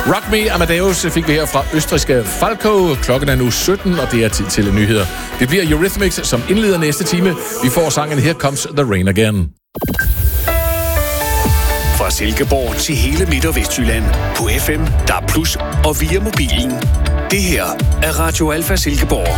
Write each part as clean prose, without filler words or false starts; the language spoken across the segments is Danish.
Rock Me Amadeus fik vi her fra østrigske Falco. Klokken er nu 17, og det er tid til nyheder. Det bliver Eurythmics, som indleder næste time. Vi får sangen Here Comes the Rain Again. Fra Silkeborg til hele Midt- og Vestjylland. På FM, DAB+, og via mobilen. Det her er Radio Alfa Silkeborg.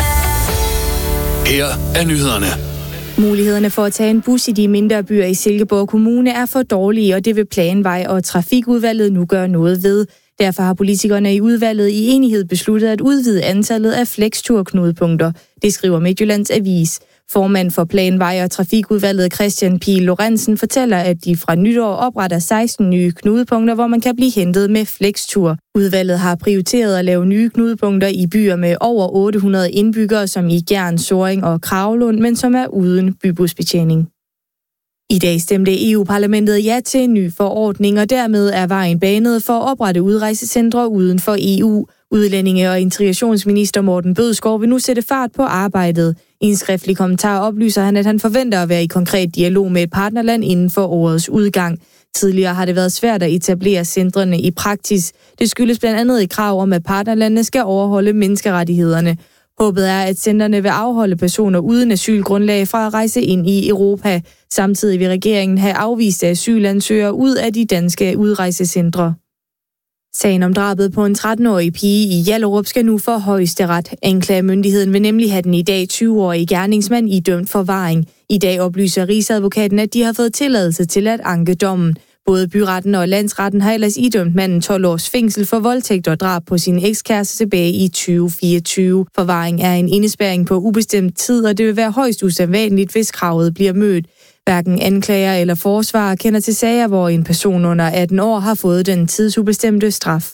Her er nyhederne. Mulighederne for at tage en bus i de mindre byer i Silkeborg Kommune er for dårlige, og det vil Planvej- og Trafikudvalget nu gøre noget ved. Derfor har politikerne i udvalget i enighed besluttet at udvide antallet af flexturknudepunkter. Det skriver Midtjyllands Avis. Formand for Planvej- og Trafikudvalget Christian Pihl Lorentzen fortæller, at de fra nytår opretter 16 nye knudepunkter, hvor man kan blive hentet med flextur. Udvalget har prioriteret at lave nye knudepunkter i byer med over 800 indbyggere, som i Gjern, Sorring og Kravlund, men som er uden bybusbetjening. I dag stemte EU-parlamentet ja til en ny forordning, og dermed er vejen banet for at oprette udrejsecentre uden for EU. Udlændinge- og integrationsminister Morten Bødskov vil nu sætte fart på arbejdet. I en skriftlig kommentar oplyser han, at han forventer at være i konkret dialog med et partnerland inden for årets udgang. Tidligere har det været svært at etablere centrene i praksis. Det skyldes blandt andet et krav om, at partnerlandene skal overholde menneskerettighederne. Håbet er, at centrene vil afholde personer uden asylgrundlag fra at rejse ind i Europa. Samtidig vil regeringen have afvist asylansøgere ud af de danske udrejsecentre. Sagen om drabet på en 13-årig pige i Hjallerup skal nu for højesteret. Anklagemyndigheden vil nemlig have den i dag 20-årige gerningsmand idømt forvaring. I dag oplyser Rigsadvokaten, at de har fået tilladelse til at anke dommen. Både byretten og landsretten har ellers idømt manden 12 års fængsel for voldtægt og drab på sin ekskæreste tilbage i 2024. Forvaring er en indespærring på ubestemt tid, og det vil være højst usædvanligt, hvis kravet bliver mødt. Hverken anklager eller forsvarer kender til sager, hvor en person under 18 år har fået den tidsubestemte straf.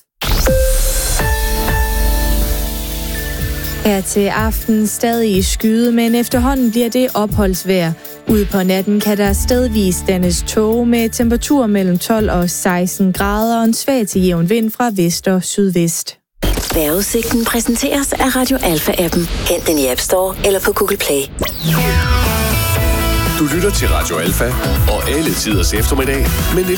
Her til aften stadig skyde, men efterhånden bliver det opholdsvejr. Ude på natten kan der stedvis dannes tåge med temperatur mellem 12 og 16 grader og en svag til jævn vind fra vest og sydvest. Vejrudsigten præsenteres af Radio Alfa-appen. Hent den i App Store eller på Google Play. Du lytter til Radio Alfa og alle tiders eftermiddag med